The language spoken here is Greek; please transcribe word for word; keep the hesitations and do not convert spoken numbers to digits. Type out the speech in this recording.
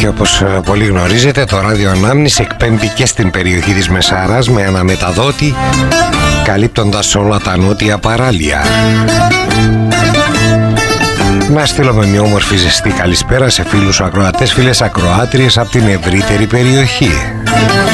Και όπως πολύ γνωρίζετε, το ράδιο Ανάμνηση εκπέμπει και στην περιοχή της Μεσάρας με αναμεταδότη, καλύπτοντας όλα τα νότια παράλια. Να στείλουμε μια όμορφη ζεστή καλησπέρα σε φίλους ακροατές, φίλες ακροάτριες από την ευρύτερη περιοχή.